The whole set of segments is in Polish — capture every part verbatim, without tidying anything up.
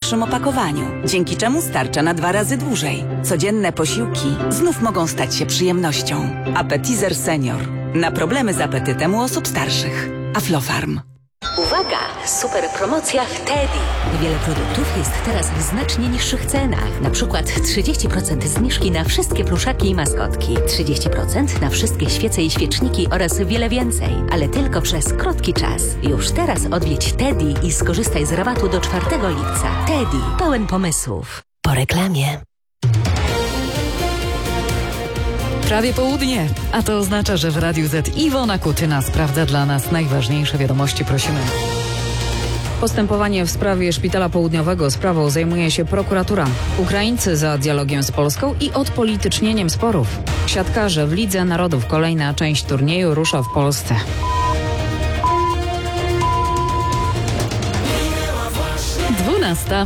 najprostszym opakowaniu, dzięki czemu starcza na dwa razy dłużej. Codzienne posiłki znów mogą stać się przyjemnością. Appetizer Senior. Na problemy z apetytem u osób starszych. Aflofarm. Uwaga! Super promocja w Teddy. Wiele produktów jest teraz w znacznie niższych cenach. Na przykład trzydzieści procent zniżki na wszystkie pluszaki i maskotki. trzydzieści procent na wszystkie świece i świeczniki oraz wiele więcej. Ale tylko przez krótki czas. Już teraz odwiedź Teddy i skorzystaj z rabatu do czwartego lipca. Teddy. Pełen pomysłów. Po reklamie. Prawie południe, a to oznacza, że w Radiu Z Iwona Kutyna sprawdza dla nas najważniejsze wiadomości. Prosimy. Postępowanie w sprawie Szpitala Południowego sprawą zajmuje się prokuratura. Ukraińcy za dialogiem z Polską i odpolitycznieniem sporów. Siatkarze w Lidze Narodów. Kolejna część turnieju rusza w Polsce. Dwunasta.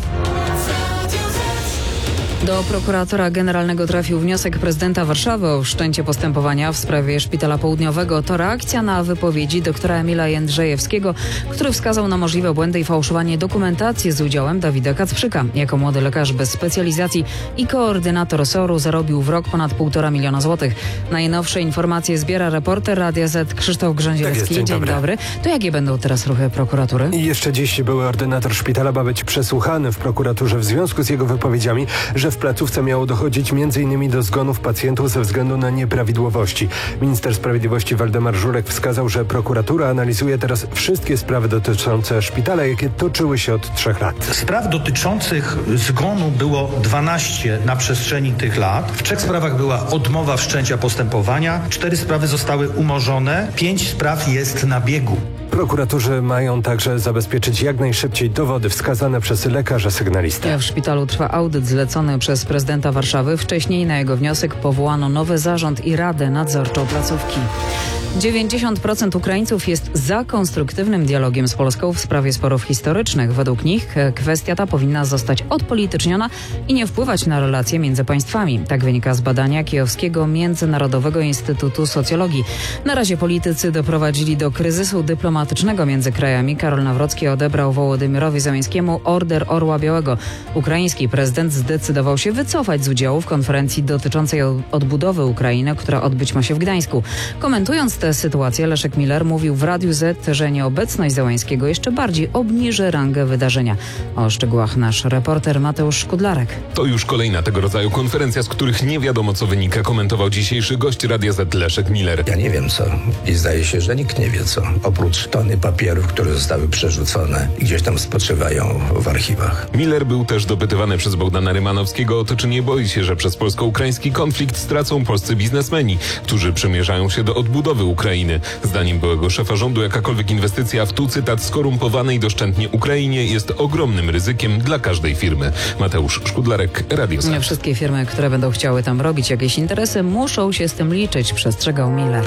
Do prokuratora generalnego trafił wniosek prezydenta Warszawy o wszczęcie postępowania w sprawie Szpitala Południowego. To reakcja na wypowiedzi doktora Emila Jędrzejewskiego, który wskazał na możliwe błędy i fałszowanie dokumentacji z udziałem Dawida Kacprzyka. Jako młody lekarz bez specjalizacji i koordynator S O R-u zarobił w rok ponad półtora miliona złotych. Najnowsze informacje zbiera reporter Radia Z Krzysztof Grzęzielski. Tak jest, dzień dzień dobry. dobry. To jakie będą teraz ruchy prokuratury? I jeszcze dziś były ordynator szpitala ma być przesłuchany w prokuraturze w związku z jego wypowiedziami, że w placówce miało dochodzić między innymi do zgonów pacjentów ze względu na nieprawidłowości. Minister Sprawiedliwości Waldemar Żurek wskazał, że prokuratura analizuje teraz wszystkie sprawy dotyczące szpitala, jakie toczyły się od trzech lat. Spraw dotyczących zgonu było dwanaście na przestrzeni tych lat. W trzech sprawach była odmowa wszczęcia postępowania, cztery sprawy zostały umorzone, pięć spraw jest na biegu. Prokuratorzy mają także zabezpieczyć jak najszybciej dowody wskazane przez lekarza sygnalistę. W szpitalu trwa audyt zlecony przez prezydenta Warszawy. Wcześniej na jego wniosek powołano nowy zarząd i radę nadzorczą placówki. dziewięćdziesiąt procent Ukraińców jest za konstruktywnym dialogiem z Polską w sprawie sporów historycznych. Według nich kwestia ta powinna zostać odpolityczniona i nie wpływać na relacje między państwami. Tak wynika z badania Kijowskiego Międzynarodowego Instytutu Socjologii. Na razie politycy doprowadzili do kryzysu dyplomatycznego między krajami. Karol Nawrocki odebrał Wołodymyrowi Zełenskiemu Order Orła Białego. Ukraiński prezydent zdecydował się wycofać z udziału w konferencji dotyczącej odbudowy Ukrainy, która odbyć ma się w Gdańsku. Komentując tę sytuację, Leszek Miller mówił w Radiu Z, że nieobecność Zełańskiego jeszcze bardziej obniży rangę wydarzenia. O szczegółach nasz reporter Mateusz Szkudlarek. To już kolejna tego rodzaju konferencja, z których nie wiadomo co wynika, komentował dzisiejszy gość Radia Z Leszek Miller. Ja nie wiem co i zdaje się, że nikt nie wie co, oprócz tony papierów, które zostały przerzucone i gdzieś tam spoczywają w archiwach. Miller był też dopytywany przez Bogdana Rymanowskiego o to, czy nie boi się, że przez polsko-ukraiński konflikt stracą polscy biznesmeni, którzy przymierzają się do odbudowy Ukrainy. Zdaniem byłego szefa rządu jakakolwiek inwestycja w, tu cytat, skorumpowanej doszczętnie Ukrainie jest ogromnym ryzykiem dla każdej firmy. Mateusz Szkudlarek, Radio Z. Nie wszystkie firmy, które będą chciały tam robić jakieś interesy, muszą się z tym liczyć, przestrzegał Miller.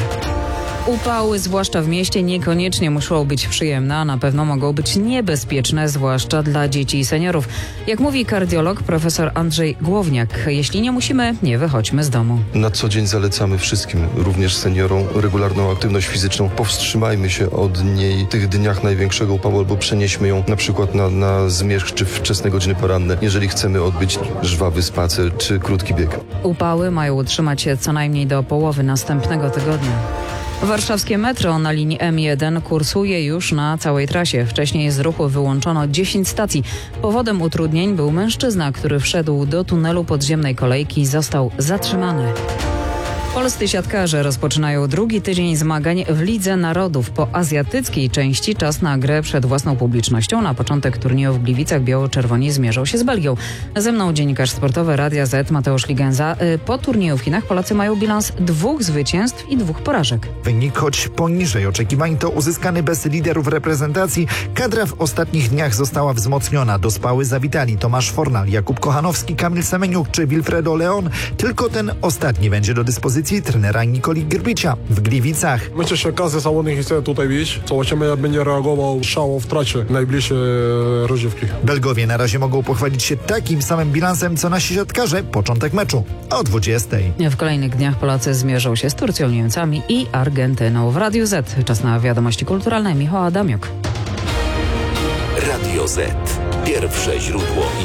Upały, zwłaszcza w mieście, niekoniecznie muszą być przyjemne, a na pewno mogą być niebezpieczne, zwłaszcza dla dzieci i seniorów. Jak mówi kardiolog profesor Andrzej Głowniak, jeśli nie musimy, nie wychodźmy z domu. Na co dzień zalecamy wszystkim, również seniorom, regularną aktywność fizyczną. Powstrzymajmy się od niej w tych dniach największego upału albo przenieśmy ją na przykład na, na zmierzch czy wczesne godziny poranne, jeżeli chcemy odbyć żwawy spacer czy krótki bieg. Upały mają utrzymać się co najmniej do połowy następnego tygodnia. Warszawskie metro na linii M jeden kursuje już na całej trasie. Wcześniej z ruchu wyłączono dziesięć stacji. Powodem utrudnień był mężczyzna, który wszedł do tunelu podziemnej kolejki i został zatrzymany. Polscy siatkarze rozpoczynają drugi tydzień zmagań w Lidze Narodów. Po azjatyckiej części czas na grę przed własną publicznością. Na początek turnieju w Gliwicach biało-czerwoni zmierzą się z Belgią. Ze mną dziennikarz sportowy Radia Z Mateusz Ligenza. Po turnieju w Chinach Polacy mają bilans dwóch zwycięstw i dwóch porażek. Wynik choć poniżej oczekiwań to uzyskany bez liderów reprezentacji. Kadra w ostatnich dniach została wzmocniona. Do Spały zawitali Tomasz Fornal, Jakub Kochanowski, Kamil Semeniuk czy Wilfredo Leon. Tylko ten ostatni będzie do dyspozycji trenera Nikoli Grbicia w Gliwicach. Myślę, że każdy zawodnik chce tutaj być. Zobaczymy, jak będzie reagował Szał w tracie najbliższe rozgrywki. Belgowie na razie mogą pochwalić się takim samym bilansem, co nasi siatkarze. Początek meczu o dwudziestej. W kolejnych dniach Polacy zmierzą się z Turcją, Niemcami i Argentyną. W Radiu Z czas na wiadomości kulturalne. Michał Adamiuk. Radio Z. Pierwsze źródło